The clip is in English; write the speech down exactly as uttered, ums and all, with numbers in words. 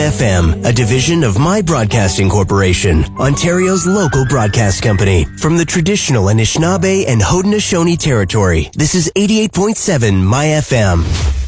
F M, a division of My Broadcasting Corporation, Ontario's local broadcast company. From the traditional Anishinaabe and Haudenosaunee territory, this is eighty-eight point seven My F M.